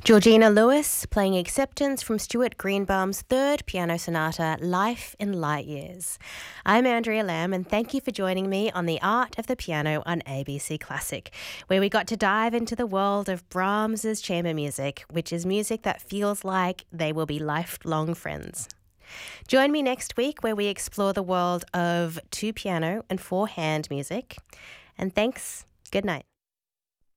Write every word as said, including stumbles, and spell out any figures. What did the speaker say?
Georgina Lewis playing Acceptance from Stuart Greenbaum's third piano sonata, Life in Light Years. I'm Andrea Lamb, and thank you for joining me on The Art of the Piano on A B C Classic, where we got to dive into the world of Brahms's chamber music, which is music that feels like they will be lifelong friends. Join me next week where we explore the world of two piano and four hand music. And thanks. Good night.